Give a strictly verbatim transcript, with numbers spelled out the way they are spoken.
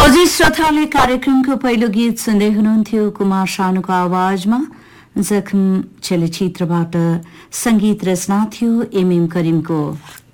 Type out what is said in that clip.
हजुर श्रोताले कार्यक्रमको पहिलो गीत सुन्दै हुनुहुन्थ्यो कुमार सानुको आवाजमा जखम चलचित्रबाट संगीत रचना थियो एम एम करिमको।